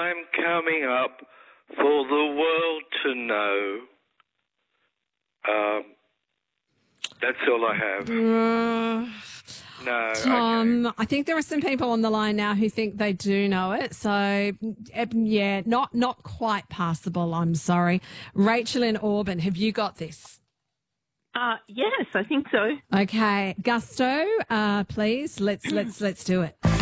time coming up for the world to know. That's all I have. No, Tom, okay. I think there are some people on the line now who think they do know it. So, yeah, not quite passable, I'm sorry. Rachel in Auburn, have you got this? Yes, I think so. Okay. Gusto, please, let's do it.